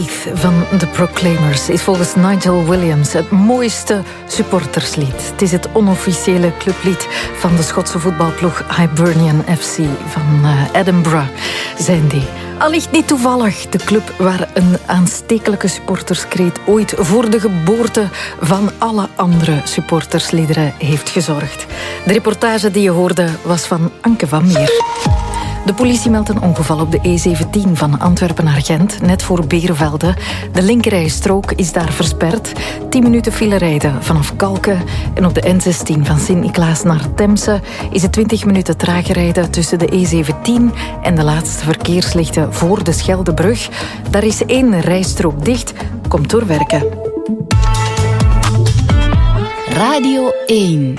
Van The Proclaimers is volgens Nigel Williams het mooiste supporterslied. Het is het onofficiële clublied van de Schotse voetbalploeg Hibernian FC van Edinburgh, zijn die. Allicht niet toevallig de club waar een aanstekelijke supporterskreet ooit voor de geboorte van alle andere supportersliederen heeft gezorgd. De reportage die je hoorde was van Anke van Meer. De politie meldt een ongeval op de E17 van Antwerpen naar Gent, net voor Beervelde. De linkerrijstrook is daar versperd. 10 minuten file rijden vanaf Kalken. En op de N16 van Sint-Niklaas naar Temse is het 20 minuten trager rijden tussen de E17 en de laatste verkeerslichten voor de Scheldebrug. Daar is 1 rijstrook dicht, komt doorwerken. Radio 1.